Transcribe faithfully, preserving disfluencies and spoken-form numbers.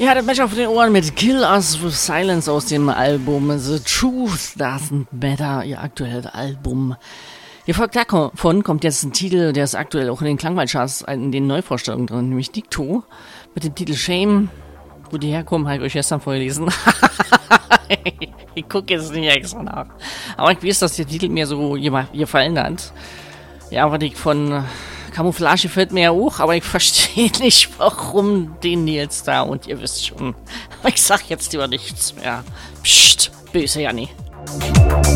Ja, der Mensch auf den Ohren mit Kill Us with Silence aus dem Album The Truth Doesn't Matter, ihr aktuelles Album. Hier folgt davon kommt jetzt ein Titel, der ist aktuell auch in den Klangwaldcharts in den Neuvorstellungen drin, nämlich Dicto mit dem Titel Shame. Wo die herkommen, habe ich euch gestern vorgelesen. Ich gucke jetzt nicht extra nach. Aber ich weiß, dass der Titel mir so gefallen hat. Ja, was ich von Camouflage fällt mir ja auch, aber ich verstehe nicht, warum den jetzt da, und ihr wisst schon. Aber ich sag jetzt lieber nichts mehr. Psst, böse Janni.